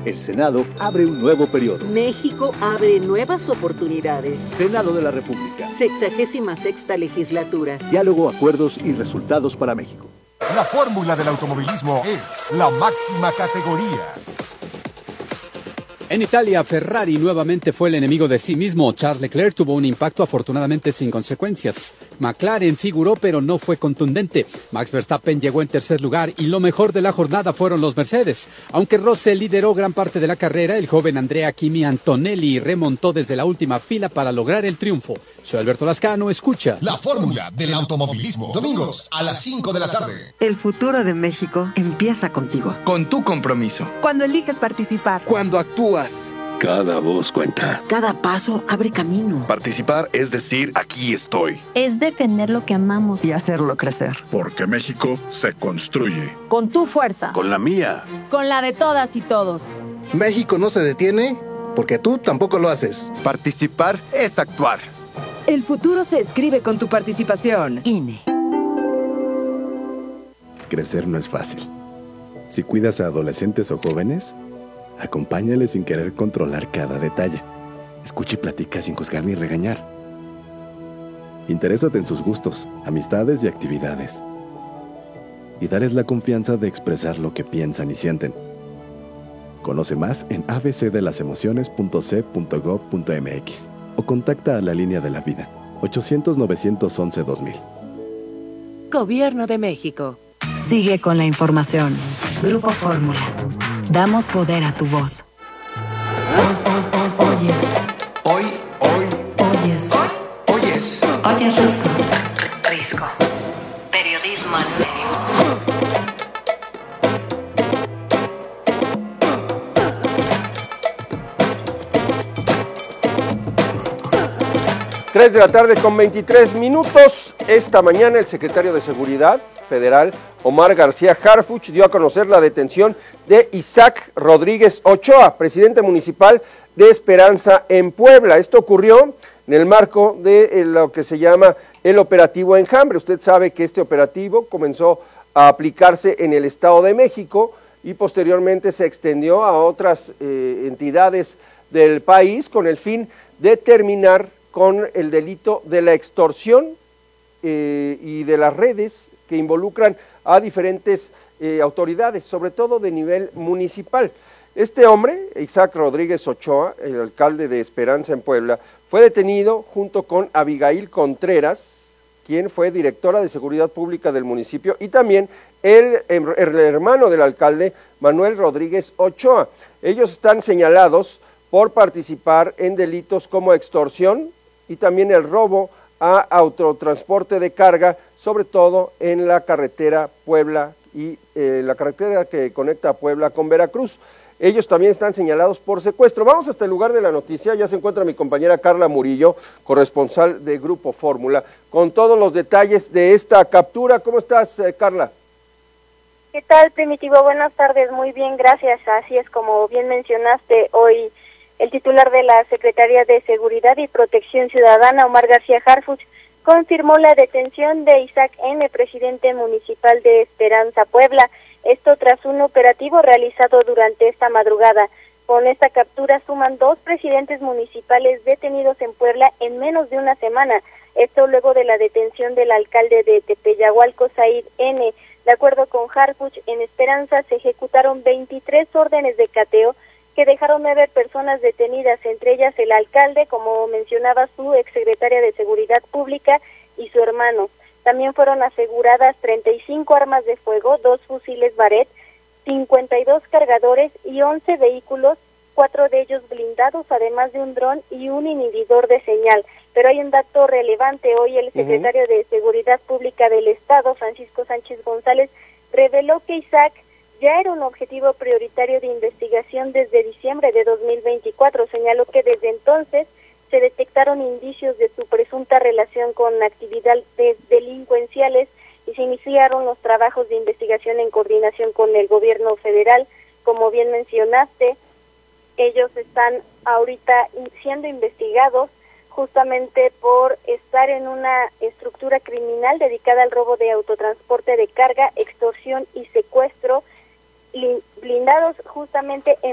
El Senado abre un nuevo periodo. México abre nuevas oportunidades. Senado de la República. 66ª legislatura. Diálogo, acuerdos y resultados para México. La fórmula del automovilismo es la máxima categoría. En Italia, Ferrari nuevamente fue el enemigo de sí mismo. Charles Leclerc tuvo un impacto afortunadamente sin consecuencias. McLaren figuró pero no fue contundente. Max Verstappen llegó en tercer lugar y lo mejor de la jornada fueron los Mercedes. Aunque Russell lideró gran parte de la carrera, el joven Andrea Kimi Antonelli remontó desde la última fila para lograr el triunfo. Soy Alberto Lascano, escucha. La fórmula del automovilismo. Domingos a las 5 de la tarde. El futuro de México empieza contigo. Con tu compromiso. Cuando eliges participar. Cuando actúas. Cada voz cuenta. Cada paso abre camino. Participar es decir, aquí estoy. Es defender lo que amamos. Y hacerlo crecer. Porque México se construye. Con tu fuerza. Con la mía. Con la de todas y todos. México no se detiene porque tú tampoco lo haces. Participar es actuar. El futuro se escribe con tu participación. INE. Crecer no es fácil. Si cuidas a adolescentes o jóvenes, acompáñales sin querer controlar cada detalle. Escucha y platica sin juzgar ni regañar. Interésate en sus gustos, amistades y actividades. Y darles la confianza de expresar lo que piensan y sienten. Conoce más en abcdelasemociones.c.gov.mx o contacta a la Línea de la Vida, 800-911-2000. Gobierno de México. Sigue con la información. Grupo Fórmula. Damos poder a tu voz. Oyes. Oyes. Oyes Risco. Risco. Periodismo en serio. 3 de la tarde con 23 minutos. Esta mañana el secretario de Seguridad Federal, Omar García Harfuch, dio a conocer la detención de Isaac Rodríguez Ochoa, presidente municipal de Esperanza en Puebla. Esto ocurrió en el marco de lo que se llama el operativo Enjambre. Usted sabe que este operativo comenzó a aplicarse en el Estado de México y posteriormente se extendió a otras entidades del país con el fin de terminar con el delito de la extorsión y de las redes que involucran a diferentes autoridades, sobre todo de nivel municipal. Este hombre, Isaac Rodríguez Ochoa, el alcalde de Esperanza en Puebla, fue detenido junto con Abigail Contreras, quien fue directora de Seguridad Pública del municipio, y también el hermano del alcalde, Manuel Rodríguez Ochoa. Ellos están señalados por participar en delitos como extorsión y también el robo a autotransporte de carga, sobre todo en la carretera Puebla y la carretera que conecta a Puebla con Veracruz. Ellos también están señalados por secuestro. Vamos hasta el lugar de la noticia, ya se encuentra mi compañera Carla Murillo, corresponsal de Grupo Fórmula, con todos los detalles de esta captura. ¿Cómo estás, Carla? ¿Qué tal, Primitivo? Buenas tardes, muy bien, gracias. Así es, como bien mencionaste, hoy el titular de la Secretaría de Seguridad y Protección Ciudadana, Omar García Harfuch, confirmó la detención de Isaac N., presidente municipal de Esperanza, Puebla. Esto tras un operativo realizado durante esta madrugada. Con esta captura suman 2 presidentes municipales detenidos en Puebla en menos de una semana. Esto luego de la detención del alcalde de Tepeyagualco, Said N. De acuerdo con Harfuch, en Esperanza se ejecutaron 23 órdenes de cateo que dejaron 9 personas detenidas, entre ellas el alcalde, como mencionaba su exsecretaria de Seguridad Pública, y su hermano. También fueron aseguradas 35 armas de fuego, 2 fusiles Barrett, 52 cargadores y 11 vehículos, 4 de ellos blindados, además de un dron y un inhibidor de señal. Pero hay un dato relevante. Hoy el secretario de Seguridad Pública del Estado, Francisco Sánchez González, reveló que Isaac ya era un objetivo prioritario de investigación desde diciembre de 2024. Señaló que desde entonces se detectaron indicios de su presunta relación con actividades delincuenciales y se iniciaron los trabajos de investigación en coordinación con el gobierno federal. Como bien mencionaste, ellos están ahorita siendo investigados justamente por estar en una estructura criminal dedicada al robo de autotransporte de carga, extorsión y secuestro, blindados justamente en